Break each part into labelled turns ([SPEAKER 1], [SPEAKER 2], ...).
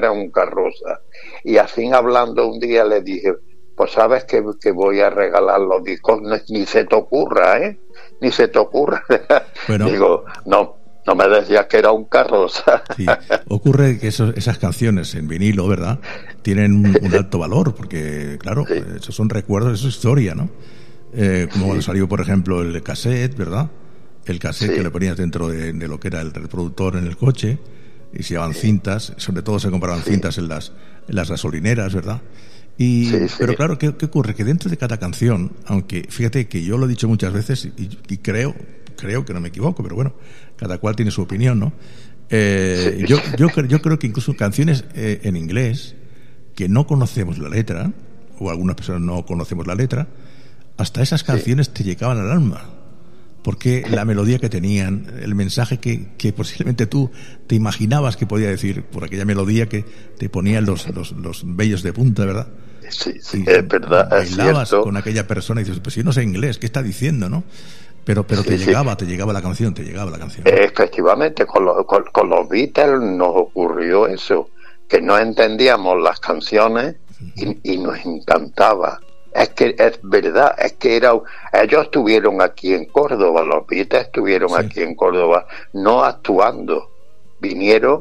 [SPEAKER 1] era un carroza. Y así hablando un día le dije, pues sabes que voy a regalar los discos, ni se te ocurra, ni se te ocurra.
[SPEAKER 2] Bueno,
[SPEAKER 1] digo, no me decías que era un carroza.
[SPEAKER 2] Sí, ocurre que esas canciones en vinilo, ¿verdad?, tienen un alto valor, porque, claro, sí, esos son recuerdos, eso es historia, ¿no? Como cuando salió, por ejemplo, el cassette, ¿verdad? El cassette, sí, que le ponías dentro de lo que era el reproductor en el coche, y se llevaban cintas, sobre todo se compraban cintas en las gasolineras, ¿verdad? Pero claro, ¿qué ocurre? Que dentro de cada canción, aunque fíjate que yo lo he dicho muchas veces y creo que no me equivoco, pero bueno, cada cual tiene su opinión, ¿no? Yo creo que incluso canciones en inglés que no conocemos la letra, o algunas personas no conocemos la letra, hasta esas canciones te llegaban al alma, porque la melodía que tenían, el mensaje que posiblemente tú te imaginabas que podía decir por aquella melodía que te ponían los vellos de punta, ¿verdad?
[SPEAKER 1] Sí, es verdad,
[SPEAKER 2] bailabas
[SPEAKER 1] es cierto.
[SPEAKER 2] con aquella persona y dices, pues yo no sé inglés, ¿qué está diciendo, no? Pero te llegaba la canción,
[SPEAKER 1] Efectivamente, con los Beatles nos ocurrió eso, que no entendíamos las canciones y nos encantaba. Es que es verdad, es que ellos estuvieron aquí en Córdoba, los Beatles estuvieron aquí en Córdoba, no actuando, vinieron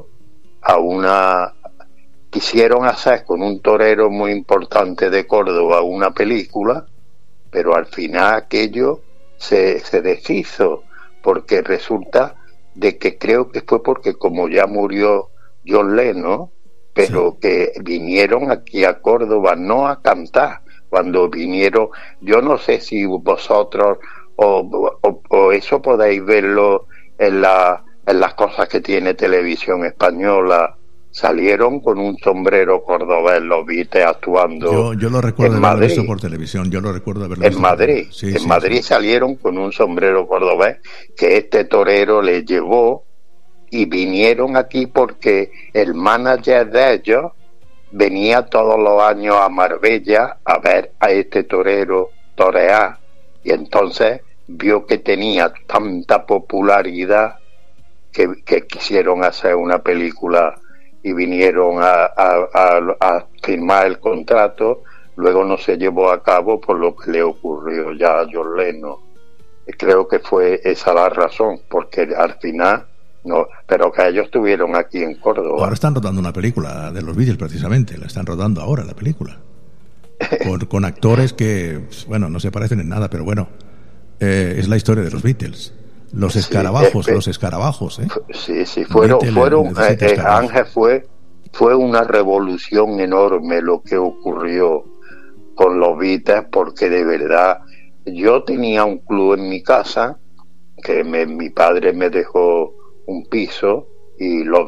[SPEAKER 1] quisieron hacer con un torero muy importante de Córdoba una película, pero al final aquello se deshizo, porque resulta de que creo que fue porque como ya murió John Lennon, pero que vinieron aquí a Córdoba no a cantar. Cuando vinieron, yo no sé si vosotros o eso podéis verlo en las cosas que tiene Televisión Española, salieron con un sombrero cordobés los Beatles actuando.
[SPEAKER 2] Yo lo recuerdo haberlo visto por televisión, yo lo recuerdo haberlo visto.
[SPEAKER 1] En Madrid, en Madrid salieron con un sombrero cordobés que este torero les llevó y vinieron aquí porque el manager de ellos venía todos los años a Marbella a ver a este torero torear, y entonces vio que tenía tanta popularidad que quisieron hacer una película y vinieron a firmar el contrato. Luego no se llevó a cabo por lo que le ocurrió ya a John Lennon. Creo que fue esa la razón, porque al final no, pero que ellos estuvieron aquí en Córdoba.
[SPEAKER 2] Ahora están rodando una película de los Beatles, precisamente, la están rodando ahora, la película. Con actores que, bueno, no se parecen en nada, pero bueno, es la historia de los Beatles. Los escarabajos,
[SPEAKER 1] Sí, fueron Ángel, fue una revolución enorme lo que ocurrió con los Beatles, porque de verdad yo tenía un club en mi casa que mi padre me dejó un piso y lo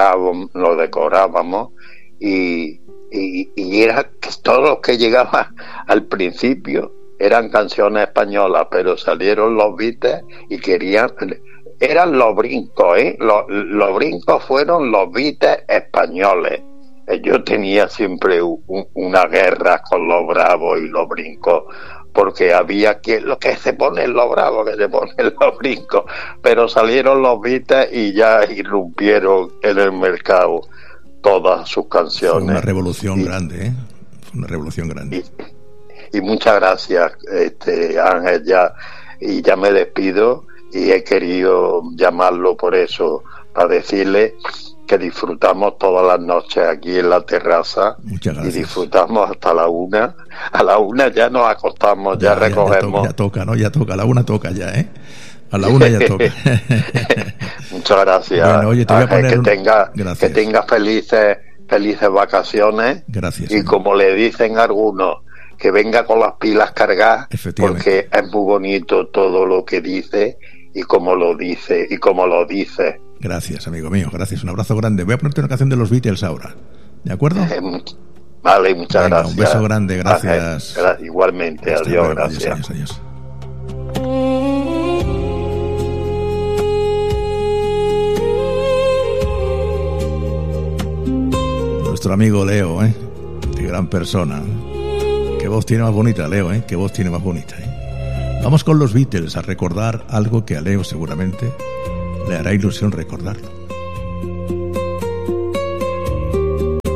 [SPEAKER 1] decorábamos y era que todo lo que llegaba al principio eran canciones españolas, pero salieron los Beatles y eran los brincos, los brincos fueron los Beatles españoles. Yo tenía siempre una guerra con los bravos y los brincos, porque había lo que se ponen los bravos, que se ponen los brincos, pero salieron los Beatles y ya irrumpieron en el mercado todas sus canciones.
[SPEAKER 2] Fue una revolución grande, Fue una revolución grande.
[SPEAKER 1] Y muchas gracias, Ángel, ya me despido, y he querido llamarlo por eso, para decirle que disfrutamos todas las noches aquí en la terraza.
[SPEAKER 2] Muchas gracias.
[SPEAKER 1] Y disfrutamos hasta la 1. A la 1 ya nos acostamos, ya recogemos.
[SPEAKER 2] Ya toca, ¿no? Ya toca, a la 1 toca ya, A la 1 ya toca.
[SPEAKER 1] Muchas gracias.
[SPEAKER 2] Bueno, oye, te voy a poner
[SPEAKER 1] que tenga felices vacaciones.
[SPEAKER 2] Gracias.
[SPEAKER 1] Y como le dicen algunos, que venga con las pilas cargadas, porque es muy bonito todo lo que dice y cómo lo dice.
[SPEAKER 2] Gracias, amigo mío, gracias, un abrazo grande. Voy a ponerte una canción de los Beatles ahora, ¿de acuerdo?
[SPEAKER 1] Vale, muchas gracias.
[SPEAKER 2] Un beso grande, gracias.
[SPEAKER 1] Igualmente,
[SPEAKER 2] hasta
[SPEAKER 1] adiós,
[SPEAKER 2] luego,
[SPEAKER 1] gracias.
[SPEAKER 2] Adiós. Nuestro amigo Leo, qué gran persona. Qué voz tiene más bonita, Leo, qué voz tiene más bonita, Vamos con los Beatles a recordar algo que a Leo seguramente le hará ilusión recordarlo.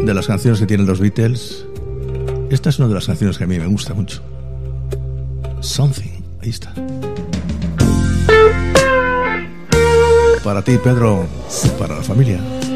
[SPEAKER 2] de las canciones que tienen los Beatles, esta es una de las canciones que a mí me gusta mucho. Something, ahí está. Para ti, Pedro, para la familia.